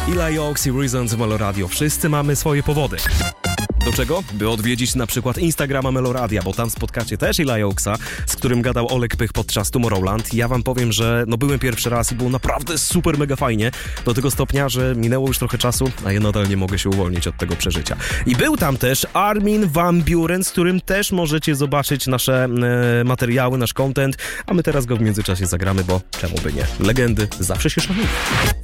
Eli Oaks i Reasons w Melo Radio. Wszyscy mamy swoje powody. Do czego? By odwiedzić na przykład Instagrama Meloradia, bo tam spotkacie też Eli Oaksa, z którym gadał Olek Pych podczas Tomorrowland. Ja wam powiem, że byłem pierwszy raz i było naprawdę super mega fajnie, do tego stopnia, że minęło już trochę czasu, a ja nadal nie mogę się uwolnić od tego przeżycia. I był tam też Armin van Buuren, z którym też możecie zobaczyć nasze materiały, nasz content, a my teraz go w międzyczasie zagramy, bo czemu by nie? Legendy zawsze się szanują.